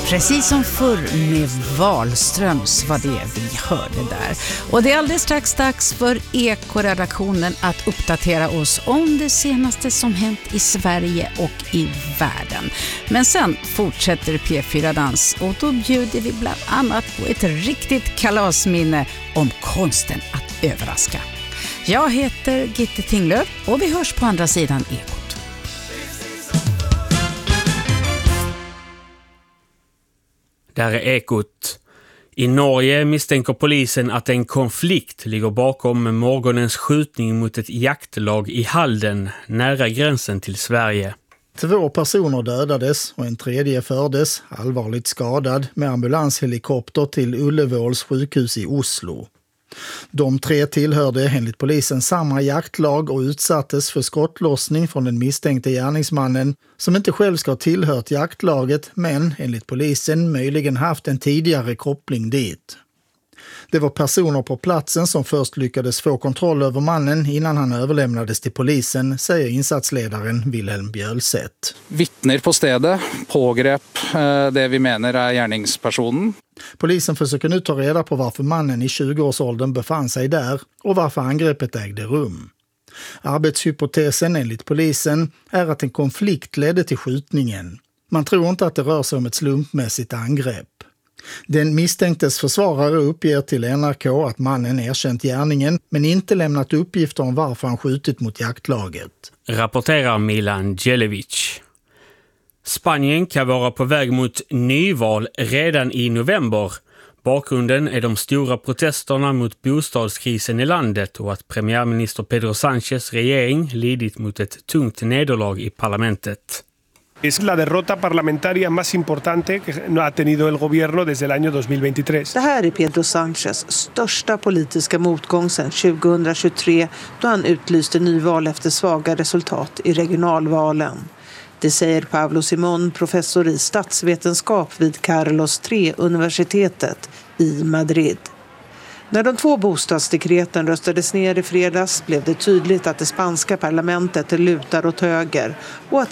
Precis som förr med Wahlströms var det vi hörde där. Och det är alldeles strax dags för Eko-redaktionen att uppdatera oss om det senaste som hänt i Sverige och i världen. Men sen fortsätter P4-dans och då bjuder vi bland annat på ett riktigt kalasminne om konsten att överraska. Jag heter Gitte Tinglöf och vi hörs på andra sidan Ekot. Där är Ekot. I Norge misstänker polisen att en konflikt ligger bakom morgonens skjutning mot ett jaktlag i Halden, nära gränsen till Sverige. 2 personer dödades och en tredje fördes, allvarligt skadad, med ambulanshelikopter till Ullevåls sjukhus i Oslo. De 3 tillhörde enligt polisen samma jaktlag och utsattes för skottlossning från den misstänkte gärningsmannen som inte själv ska ha tillhört jaktlaget men enligt polisen möjligen haft en tidigare koppling dit. Det var personer på platsen som först lyckades få kontroll över mannen innan han överlämnades till polisen, säger insatsledaren Wilhelm Bjölseth. Vittner på stedet pågrep det vi menar är gärningspersonen. Polisen försöker nu ta reda på varför mannen i 20-årsåldern befann sig där och varför angreppet ägde rum. Arbetshypotesen enligt polisen är att en konflikt ledde till skjutningen. Man tror inte att det rör sig om ett slumpmässigt angrepp. Den misstänktes försvarare uppger till NRK att mannen erkänt gärningen men inte lämnat uppgifter om varför han skjutit mot jaktlaget. Rapporterar Milan Djelevic. Spanien kan vara på väg mot nyval redan i november. Bakgrunden är de stora protesterna mot bostadskrisen i landet och att premiärminister Pedro Sánchez regering lidit mot ett tungt nederlag i parlamentet. Es la derrota parlamentaria más importante que ha tenido el gobierno desde el año 2023. Det här är Pedro Sánchez största politiska motgång sedan 2023 då han utlyste nyval efter svaga resultat i regionalvalen. Det säger Pablo Simón, professor i statsvetenskap vid Carlos III-universitetet i Madrid. När de 2 bostadsdekreten röstades ner i fredags blev det tydligt att det spanska parlamentet lutar åt höger och att